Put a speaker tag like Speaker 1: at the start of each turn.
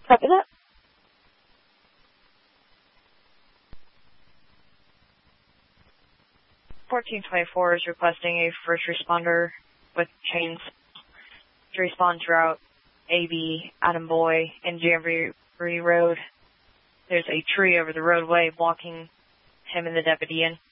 Speaker 1: Copy that.
Speaker 2: $1424 is requesting a first responder with chains to respond to route AB, Adam Boy, and Jamboree Road. There's a tree over the roadway blocking him and the deputy in.